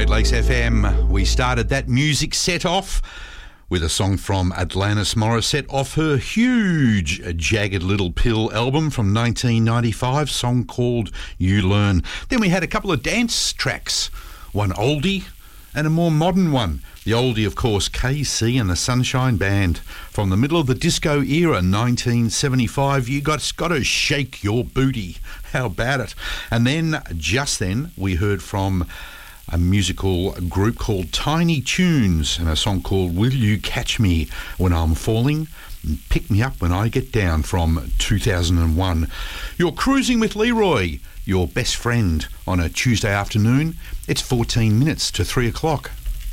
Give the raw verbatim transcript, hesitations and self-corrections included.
Great Lakes F M. We started that music set off with a song from Alanis Morissette off her huge Jagged Little Pill album from nineteen ninety-five, song called You Learn. Then we had a couple of dance tracks, one oldie and a more modern one. The oldie, of course, K C and the Sunshine Band from the middle of the disco era, nineteen seventy-five. You got, got to shake your booty. How about it? And then, just then, we heard from a musical group called Tiny Tunes and a song called Will You Catch Me When I'm Falling and Pick Me Up When I Get Down from two thousand one. You're cruising with Leroy, your best friend, on a Tuesday afternoon. It's fourteen minutes to three o'clock.